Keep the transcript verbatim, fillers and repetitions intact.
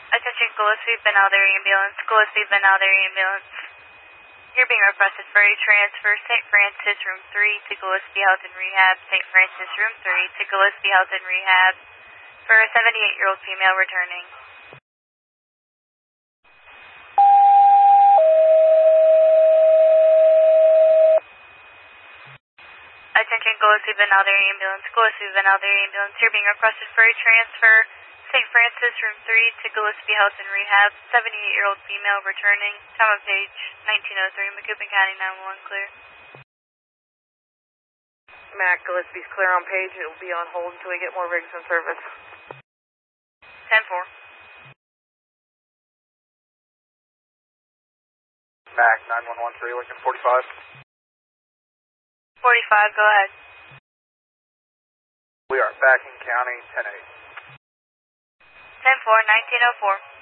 Attention Gillespie, Benalder Ambulance, Gillespie, Benalder Ambulance. You're being requested for a transfer, Saint Francis, room three to Gillespie Health and Rehab, Saint Francis, room three to Gillespie Health and Rehab, for a seventy-eight-year-old female returning. Attention Gillespie, Benalder Ambulance, Gillespie, Benalder Ambulance. You're being requested for a transfer, Saint Francis, room three to Gillespie Health and Rehab, seventy-eight-year-old female returning, time of page nineteen oh three, Macoupin County nine one one clear. Mac, Gillespie's clear on page. It will be on hold until we get more rigs in service. ten four. Mac, nine one one three, looking forty-five. forty-five, go ahead. We are back in County ten eight. ten four, nineteen oh four.